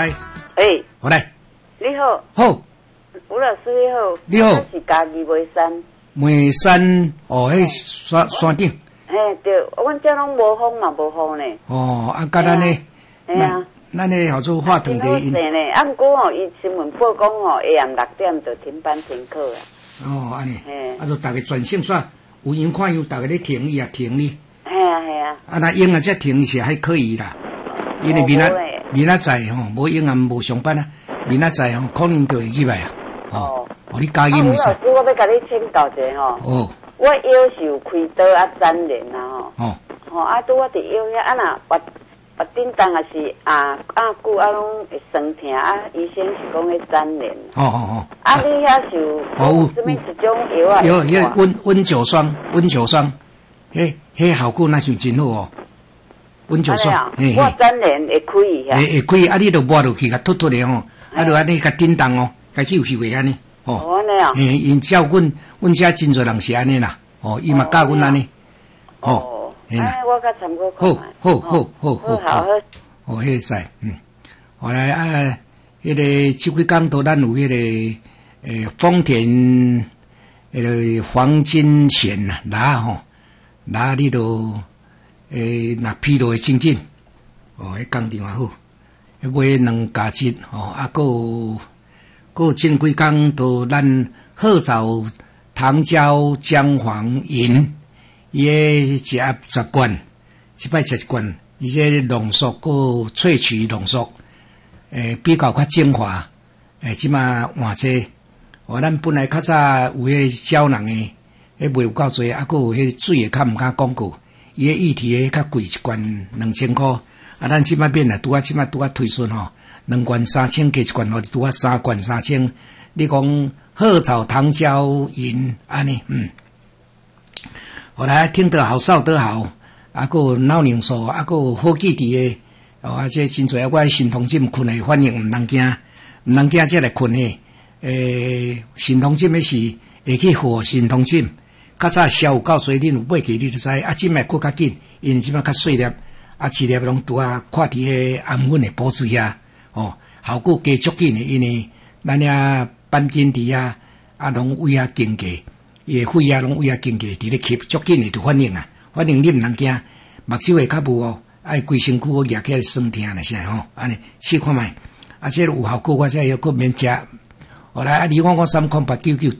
来， 我来。 你好， 好， 吴老师你好， 你好， 我是家己梅山。 梅山哦，迄山顶。 对，阮遮拢无风嘛，无雨呢。 哦，啊，甲咱呢？咱呢好做化糖的因。 呢，啊，毋过伊新闻报讲下暗6点就停班停课啊。 哦，安尼。啊，就大家专心煞，有闲看样，大家咧停伊啊，停哩。啊，那用啊，这停是还可以啦。因为明仔载吼，无用啊，无上班啊，明仔载吼，可能就会入来啊。哦，你加音为啥？ 老师，我要甲你请教一下吼。哦。我腰是有开刀啊，粘连啊吼。哦。啊，拄我伫腰遐，啊若我叮当也是久啊拢会酸痛啊，医生是讲迄粘连。啊，你遐是有什么一种药啊？ 有温酒霜，迄效果那是真好哦。温酒霜， 我粘连会开伊遐。 会开，啊，你著抹落去，甲突的吼，啊，著安尼甲叮当哦，甲休息安尼。 哦，安尼啊。 因照阮遮真侪人是安尼啦。哦，伊嘛教阮安尼。 哦，我甲参考看卖。好。哦，迄个使，后来啊，迄个即几工都咱有迄个丰田迄个黄金线呐，拿你都若疲劳的精进，哦，迄工程好，迄买2加1，啊，有前几工都咱褐藻糖胶姜黄饮，伊个食10罐，一摆食1罐。伊这浓缩个萃取浓缩，比较较精华，即马换这，咱本来较早有迄胶囊诶，卖有够济，啊，佫有迄水诶，较毋敢广告，伊个液体诶较贵，1罐2000块，啊，咱即马变啦，即马拄啊推出吼，2罐3000，加1罐吼，拄啊3罐3000，你讲褐藻糖胶饮安尼，后来听得好，笑得好。啊，佫有脑凝素，啊，佫有好记忆诶，啊，这真侪我神通针困诶，反应毋通惊，才来困诶。神通针迄是会去和神通针，较早消有够水，恁有买起你就知，啊，即卖佫较紧，因为即卖较细粒，啊，一粒拢拄啊看伫迄氨粉诶保持遐，效果加足紧诶，因为咱遐板筋伫啊拢胃啊经过，伊诶肺啊拢胃啊经过，伫咧吸足紧诶就反应啊。反正你毋通惊，目睭会较无哦，爱规身躯我夹起来酸痛咧啥吼，安尼试看卖，啊，这有效果，我才要佫免食。后来啊，你讲30899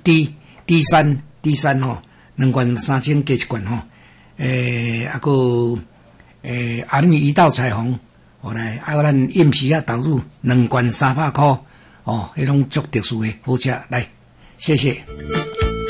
D3吼，2罐3000加1罐吼，啊佫阿米胰岛彩虹，后来啊咱饮食啊投入2罐300块，迄种足特殊诶，好食来，谢谢。